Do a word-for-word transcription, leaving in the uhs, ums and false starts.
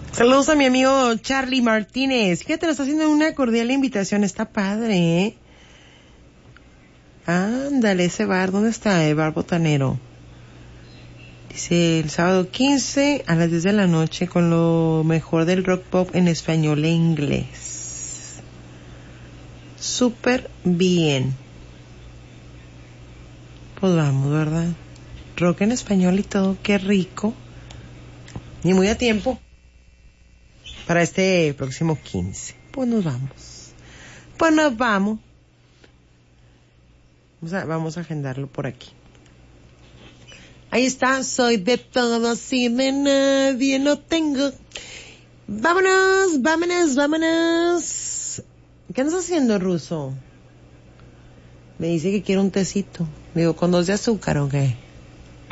Saludos a mi amigo Charlie Martínez. Fíjate, nos está haciendo una cordial invitación. Está padre, ¿eh? Ándale, ese bar. ¿Dónde está el bar botanero? Dice el sábado quince a las diez de la noche con lo mejor del rock pop en español e inglés. Súper bien. Pues vamos, ¿verdad? Rock en español y todo, qué rico. Y muy a tiempo para este próximo quince. Pues nos vamos. Pues nos vamos. Vamos a, vamos a agendarlo por aquí. Ahí está, soy de todos y de nadie no tengo. Vámonos, vámonos, vámonos. ¿Qué andas haciendo, Ruso? Me dice que quiere un tecito. Digo, ¿con dos de azúcar o qué?